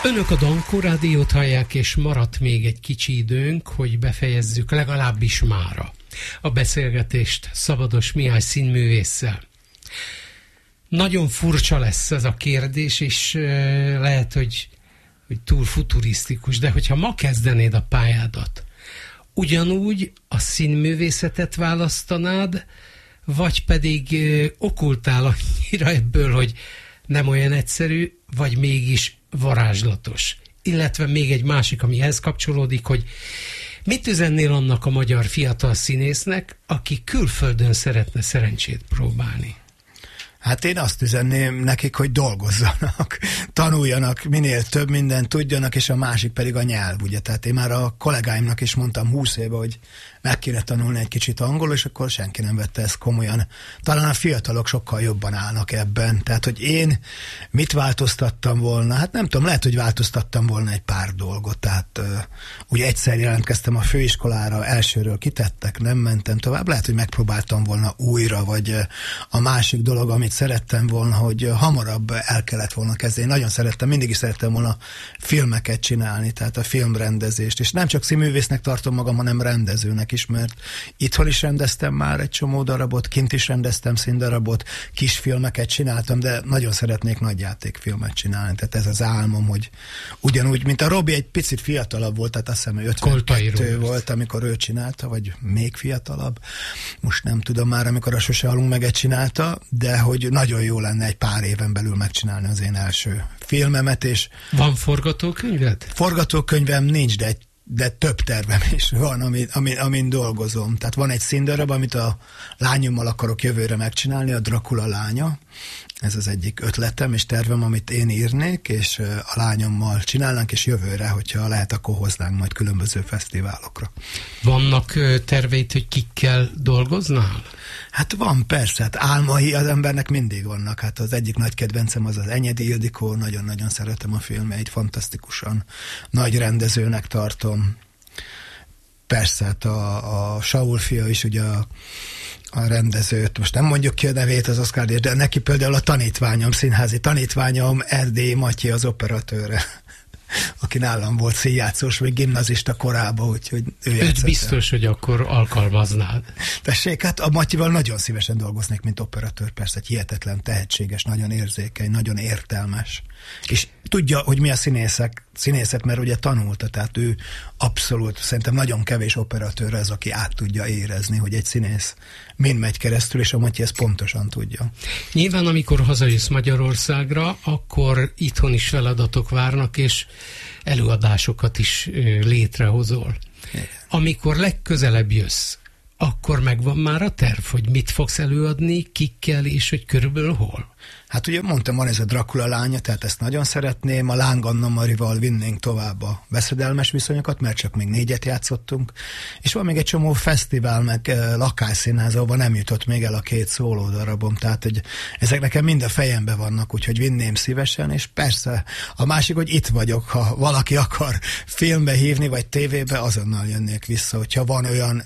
Önök a Dankó Rádiót hallják, és maradt még egy kicsi időnk, hogy befejezzük legalábbis mára a beszélgetést Szabados Mihály színművésszel. Nagyon furcsa lesz ez a kérdés, és lehet, hogy túl futurisztikus, de hogyha ma kezdenéd a pályádat, ugyanúgy a színművészetet választanád, vagy pedig okultál annyira ebből, hogy nem olyan egyszerű, vagy mégis varázslatos. Illetve még egy másik, ami ehhez kapcsolódik, hogy mit üzennél annak a magyar fiatal színésznek, aki külföldön szeretne szerencsét próbálni? Hát én azt üzenném nekik, hogy dolgozzanak, tanuljanak, minél több mindent tudjanak, és a másik pedig a nyelv, ugye. Tehát én már a kollégáimnak is mondtam 20 éve, hogy meg kéne tanulni egy kicsit angolul, és akkor senki nem vette ezt komolyan. Talán a fiatalok sokkal jobban állnak ebben. Tehát, hogy én mit változtattam volna? Hát nem tudom, lehet, hogy változtattam volna egy pár dolgot. Tehát ugye egyszer jelentkeztem a főiskolára, elsőről kitettek, nem mentem tovább. Lehet, hogy megpróbáltam volna újra, vagy a másik dolog, amit szerettem volna, hogy hamarabb el kellett volna kezdeni. Nagyon szerettem, mindig is szerettem volna filmeket csinálni, tehát a filmrendezést. És nem csak színművésznek tartom magam, hanem rendezőnek is, mert itthon is rendeztem már egy csomó darabot, kint is rendeztem színdarabot, kisfilmeket csináltam, de nagyon szeretnék nagyjátékfilmet csinálni. Tehát ez az álmom, hogy ugyanúgy, mint a Robi egy picit fiatalabb volt, tehát azt hiszem, hogy 52 volt, amikor ő csinálta, vagy még fiatalabb. Most nem tudom már, amikor a Sose halunk meget csinálta, de hogy nagyon jó lenne egy pár éven belül megcsinálni az én első filmemet, és... Van forgatókönyved? Forgatókönyvem nincs, de több tervem is van, amin dolgozom. Tehát van egy színdarab, amit a lányommal akarok jövőre megcsinálni, a Dracula lánya. Ez az egyik ötletem és tervem, amit én írnék, és a lányommal csinálnánk, és jövőre, hogyha lehet, akkor hoznánk majd különböző fesztiválokra. Vannak terveid, hogy kikkel dolgoznál? Hát van, persze, hát álmai az embernek mindig vannak. Hát az egyik nagy kedvencem az Enyedi Ildikó, nagyon-nagyon szeretem a filmeit, fantasztikusan nagy rendezőnek tartom. Persze, hát a Saul fia is, ugye a rendezőt, most nem mondjuk ki a nevét az Oscar-díjas, de neki például a tanítványom, színházi tanítványom, Erdélyi Matyi az operatőre, aki nálam volt színjátszós, vagy gimnazista korában, úgyhogy ő játszott. Biztos, hogy akkor alkalmaznád. Tessék, hát a Matyival nagyon szívesen dolgoznék, mint operatőr, persze, egy hihetetlen tehetséges, nagyon érzékeny, nagyon értelmes. És tudja, hogy mi a színészet, mert ugye tanulta, tehát ő abszolút, szerintem nagyon kevés operatőr az, aki át tudja érezni, hogy egy színész mind megy keresztül, és a Matyi ezt pontosan tudja. Nyilván, amikor hazajössz Magyarországra, akkor itthon is feladatok várnak, és előadásokat is létrehozol. Igen. Amikor legközelebb jössz, akkor megvan már a terv, hogy mit fogsz előadni, kikkel, és hogy körülbelül hol? Hát ugye mondtam, van ez a Dracula lánya, tehát ezt nagyon szeretném, a Láng Anna Marival vinnénk tovább a veszedelmes viszonyokat, mert csak még 4 játszottunk, és van még egy csomó fesztivál, meg lakásszínház, ahova nem jutott még el a 2 szóló darabom, tehát hogy ezek nekem mind a fejembe vannak, úgyhogy vinném szívesen, és persze a másik, hogy itt vagyok, ha valaki akar filmbe hívni, vagy tévébe, azonnal jönnék vissza, hogyha van olyan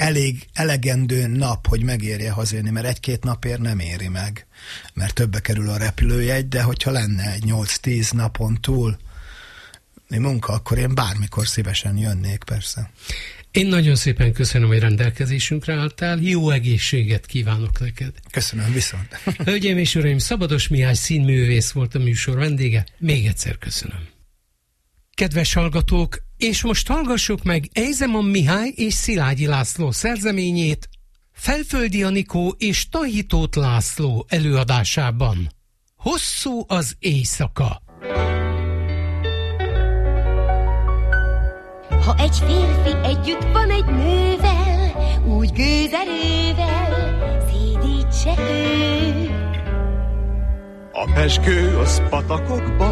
elegendő nap, hogy megérje hazajönni, mert 1-2 napért nem éri meg, mert többe kerül a repülőjegy, de hogyha lenne egy 8-10 napon túl munka, akkor én bármikor szívesen jönnék, persze. Én nagyon szépen köszönöm, hogy rendelkezésünkre álltál, jó egészséget kívánok neked. Köszönöm, viszont. Hölgyeim és uraim, Szabados Mihály színművész volt a műsor vendége, még egyszer köszönöm. Kedves hallgatók, és most hallgassuk meg Ejzeman Mihály és Szilágyi László szerzeményét Felföldi Anikó és Tahitót László előadásában. Hosszú az éjszaka. Ha egy férfi együtt van egy nővel, úgy gőzerővel szédítse őt. A pezsgő az patakokban